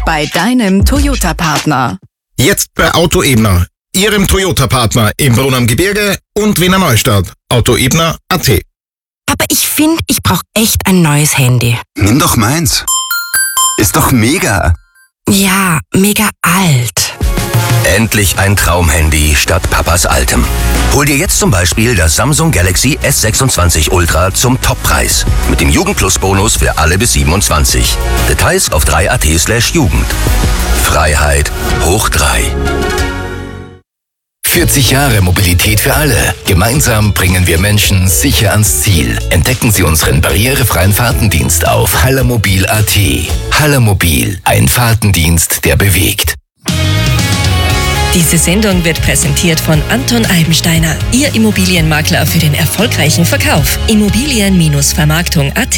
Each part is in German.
bei deinem Toyota-Partner. Jetzt bei Auto Ebner, Ihrem Toyota-Partner im Brunn am Gebirge und Wiener Neustadt. Autoebner.at. Aber ich finde, ich brauche echt ein neues Handy. Nimm doch meins. Ist doch mega. Ja, mega alt. Endlich ein Traumhandy statt Papas altem. Hol dir jetzt zum Beispiel das Samsung Galaxy S26 Ultra zum Toppreis. Mit dem Jugendplus-Bonus für alle bis 27. Details auf 3at/Jugend. Freiheit hoch 3. 40 Jahre Mobilität für alle. Gemeinsam bringen wir Menschen sicher ans Ziel. Entdecken Sie unseren barrierefreien Fahrtendienst auf hallermobil.at. Hallermobil, ein Fahrtendienst, der bewegt. Diese Sendung wird präsentiert von Anton Eibensteiner, Ihr Immobilienmakler für den erfolgreichen Verkauf. Immobilien-Vermarktung.at.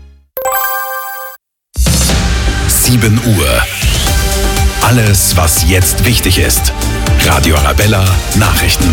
7 Uhr. Alles, was jetzt wichtig ist. Radio Arabella Nachrichten.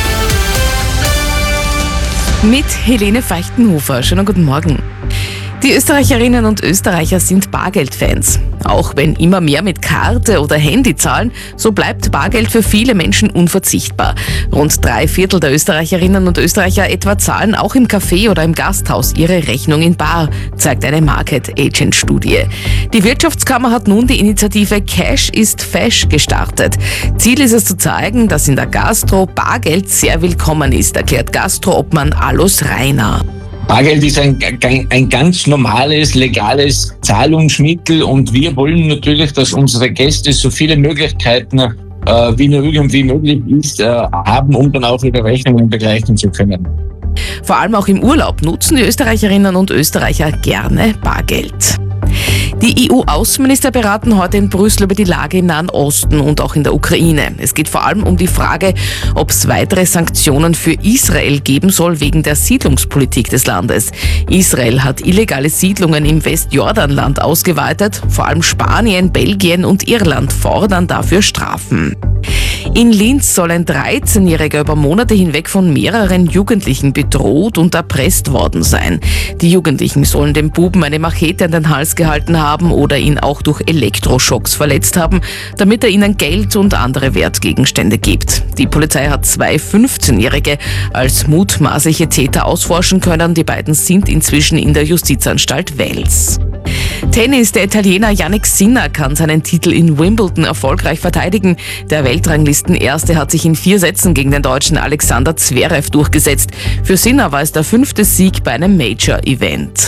Mit Helene Feichtenhofer. Schönen guten Morgen. Die Österreicherinnen und Österreicher sind Bargeldfans. Auch wenn immer mehr mit Karte oder Handy zahlen, so bleibt Bargeld für viele Menschen unverzichtbar. Rund 3/4 der Österreicherinnen und Österreicher etwa zahlen auch im Café oder im Gasthaus ihre Rechnung in bar, zeigt eine Market Agent Studie. Die Wirtschaftskammer hat nun die Initiative Cash ist Fesch gestartet. Ziel ist es zu zeigen, dass in der Gastro Bargeld sehr willkommen ist, erklärt Gastro-Obmann Alois Reiner. Bargeld ist ein ganz normales, legales Zahlungsmittel und wir wollen natürlich, dass unsere Gäste so viele Möglichkeiten wie nur irgendwie möglich ist, haben, um dann auch ihre Rechnungen begleichen zu können. Vor allem auch im Urlaub nutzen die Österreicherinnen und Österreicher gerne Bargeld. Die EU-Außenminister beraten heute in Brüssel über die Lage im Nahen Osten und auch in der Ukraine. Es geht vor allem um die Frage, ob es weitere Sanktionen für Israel geben soll wegen der Siedlungspolitik des Landes. Israel hat illegale Siedlungen im Westjordanland ausgeweitet. Vor allem Spanien, Belgien und Irland fordern dafür Strafen. In Linz soll ein 13-Jähriger über Monate hinweg von mehreren Jugendlichen bedroht und erpresst worden sein. Die Jugendlichen sollen dem Buben eine Machete an den Hals gehalten haben oder ihn auch durch Elektroschocks verletzt haben, damit er ihnen Geld und andere Wertgegenstände gibt. Die Polizei hat 2 15-Jährige als mutmaßliche Täter ausforschen können. Die beiden sind inzwischen in der Justizanstalt Wels. Tennis, der Italiener Jannik Sinner kann seinen Titel in Wimbledon erfolgreich verteidigen. Der Weltranglistenerste hat sich in 4 Sätzen gegen den Deutschen Alexander Zverev durchgesetzt. Für Sinner war es der 5. Sieg bei einem Major-Event.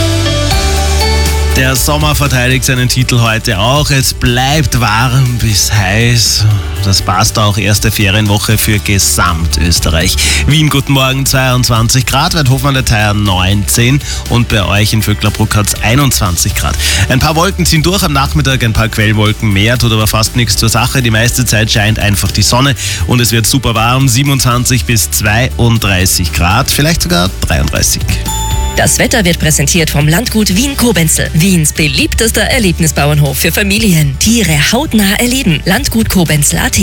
Der Sommer verteidigt seinen Titel heute auch. Es bleibt warm bis heiß. Das passt auch. Erste Ferienwoche für Gesamtösterreich. Wien, guten Morgen, 22 Grad. Weidhofen an der Theier 19. Und bei euch in Vöcklerbruck hat es 21 Grad. Ein paar Wolken ziehen durch am Nachmittag, ein paar Quellwolken mehr, tut aber fast nichts zur Sache. Die meiste Zeit scheint einfach die Sonne und es wird super warm. 27 bis 32 Grad, vielleicht sogar 33. Das Wetter wird präsentiert vom Landgut Wien-Kobenzl. Wiens beliebtester Erlebnisbauernhof für Familien. Tiere hautnah erleben. Landgutkobenzl.at.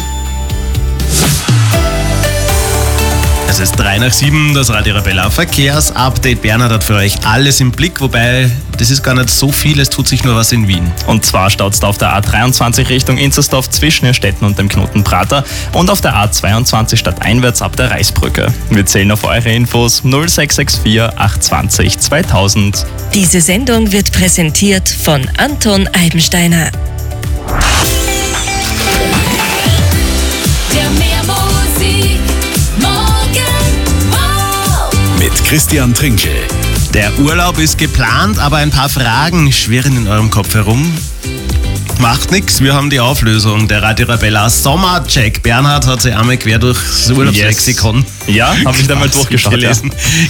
Es ist 6:03, das Radio Arabella Verkehrsupdate. Bernhard hat für euch alles im Blick, wobei das ist gar nicht so viel, es tut sich nur was in Wien. Und zwar staut es auf der A23 Richtung Inzersdorf zwischen Irrstetten und dem Knoten Prater und auf der A22 stadteinwärts ab der Reichsbrücke. Wir zählen auf eure Infos 0664 820 2000. Diese Sendung wird präsentiert von Anton Eibensteiner. Mit Christian Trinkel. Der Urlaub ist geplant, aber ein paar Fragen schwirren in eurem Kopf herum. Macht nichts, wir haben die Auflösung. Der Radio Arabella Sommercheck. Bernhard hat sich einmal quer durchs Urlaubslexikon Ja, habe ich da mal durchgeschaut. Gelesen.